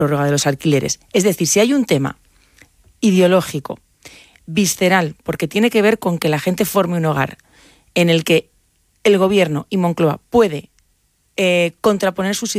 prórroga de los alquileres. Es decir, si hay un tema ideológico, visceral, porque tiene que ver con que la gente forme un hogar en el que el Gobierno y Moncloa puede contraponer sus